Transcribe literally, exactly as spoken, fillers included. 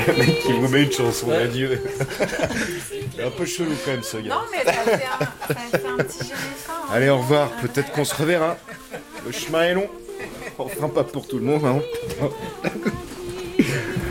Le mec qui vous met une chanson d'adieu. C'est un peu chelou quand même ce gars. Non, mais ça fait un, ça fait un petit génération. Hein. Allez, au revoir. Peut-être qu'on se reverra. Le chemin est long. Enfin, pas pour tout le monde. Hein.